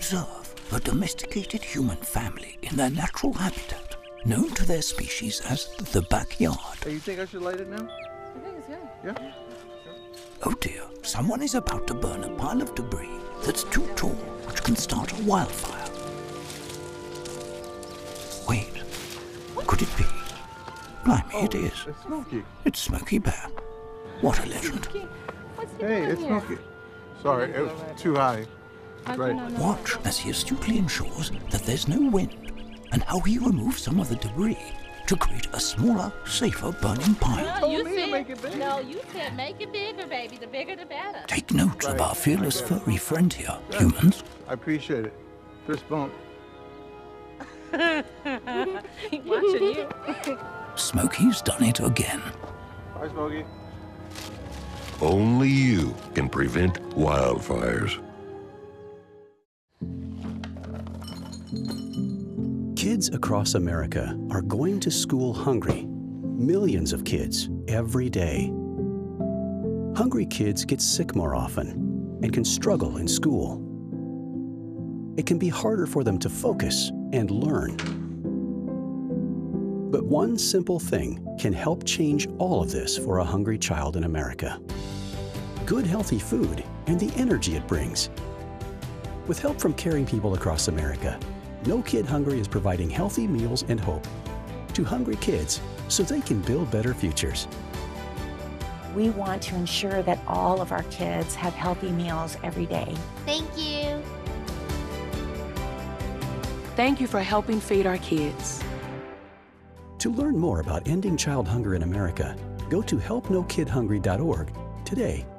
observe a domesticated human family in their natural habitat, known to their species as the backyard. Hey, you think I should light it now? I think it's good. Yeah? Oh dear, someone is about to burn a pile of debris that's too tall, which can start a wildfire. Wait, could it be? Blimey, it is. It's Smokey. It's Smokey Bear. What a legend. What's he Hey, doing it's here? Smokey. Sorry, it was too high. Right. Watch as he astutely ensures that there's no wind, and how he removes some of the debris to create a smaller, safer burning pile. No, you told me to said, make it big. no, you said make it bigger, baby. The bigger, the better. Take note of Right, our fearless I get it. furry friend here, Yeah. humans. I appreciate it. Fist bump. Watching you. Smokey's done it again. Bye, Smokey. Only you can prevent wildfires. Kids across America are going to school hungry. Millions of kids every day. Hungry kids get sick more often and can struggle in school. It can be harder for them to focus and learn. But one simple thing can help change all of this for a hungry child in America. Good, healthy food and the energy it brings. With help from caring people across America, No Kid Hungry is providing healthy meals and hope to hungry kids so they can build better futures. We want to ensure that all of our kids have healthy meals every day. Thank you. Thank you for helping feed our kids. To learn more about ending child hunger in America, go to helpnokidhungry.org today.